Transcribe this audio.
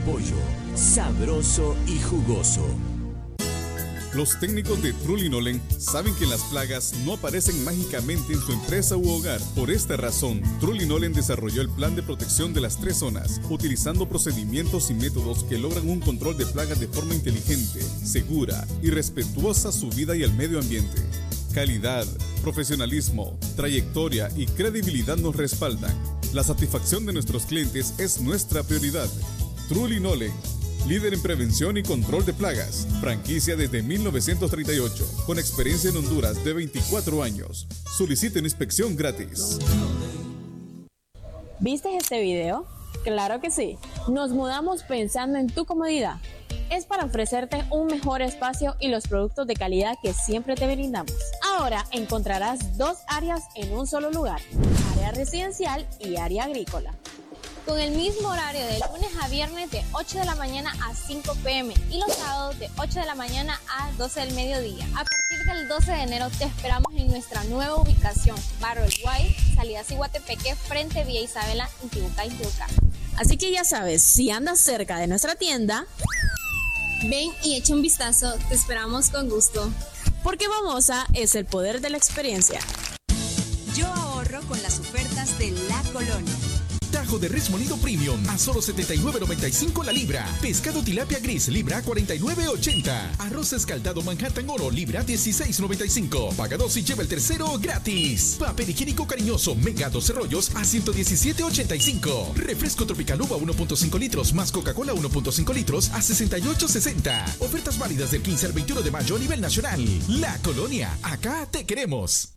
pollo, sabroso y jugoso. Los técnicos de Trulinolen saben que las plagas no aparecen mágicamente en su empresa u hogar. Por esta razón, Trulinolen desarrolló el plan de protección de las 3 zonas, utilizando procedimientos y métodos que logran un control de plagas de forma inteligente, segura y respetuosa a su vida y al medio ambiente. Calidad, profesionalismo, trayectoria y credibilidad nos respaldan. La satisfacción de nuestros clientes es nuestra prioridad. Trulinolen, líder en prevención y control de plagas. Franquicia desde 1938. Con experiencia en Honduras de 24 años. Solicite una inspección gratis. ¿Viste este video? Claro que sí. Nos mudamos pensando en tu comodidad. Es para ofrecerte un mejor espacio y los productos de calidad que siempre te brindamos. Ahora encontrarás 2 áreas en un solo lugar. Área residencial y área agrícola. Con el mismo horario de lunes a viernes de 8 de la mañana a 5 p.m. y los sábados de 8 de la mañana a 12 del mediodía. A partir del 12 de enero te esperamos en nuestra nueva ubicación, Barrio El Guay, salida Ciguatepeque, frente Vía Isabela, Intibucá, Intibucá. Así que ya sabes, si andas cerca de nuestra tienda, ven y echa un vistazo, te esperamos con gusto. Porque Momosa es el poder de la experiencia. Yo ahorro con las ofertas de La Colonia. Tajo de res molido premium a solo $79.95 la libra. Pescado tilapia gris libra $49.80. Arroz escaldado Manhattan Oro libra $16.95. Paga 2 y lleva el tercero gratis. Papel higiénico cariñoso Mega 12 rollos a $117.85. Refresco tropical uva 1.5 litros más Coca-Cola 1.5 litros a $68.60. Ofertas válidas del 15 al 21 de mayo a nivel nacional. La Colonia, acá te queremos.